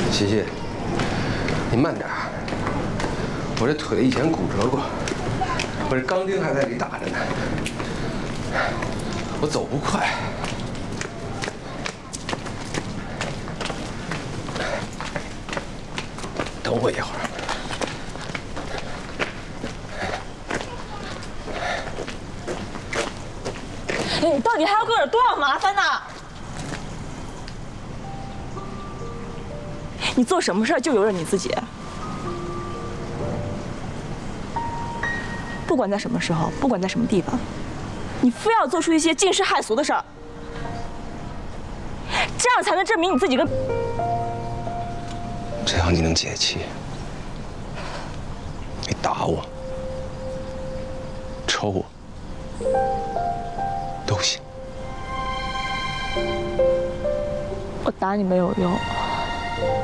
西西，你慢点啊！我这腿以前骨折过，我这钢钉还在里打着呢，我走不快。等我一会儿。 哎，你到底还要给我多少麻烦呢？你做什么事儿就由着你自己。不管在什么时候，不管在什么地方，你非要做出一些惊世骇俗的事儿，这样才能证明你自己跟…… 只要你能解气，你打我、抽我都行。 我打你没有用。